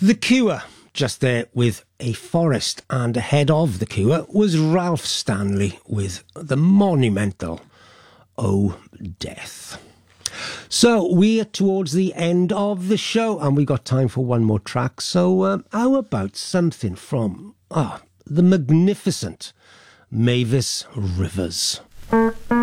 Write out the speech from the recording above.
The Cure, just there with A Forest, and ahead of The Cure was Ralph Stanley with the monumental Oh Death. So we're towards the end of the show and we got time for one more track. So how about something from the magnificent Mavis Rivers?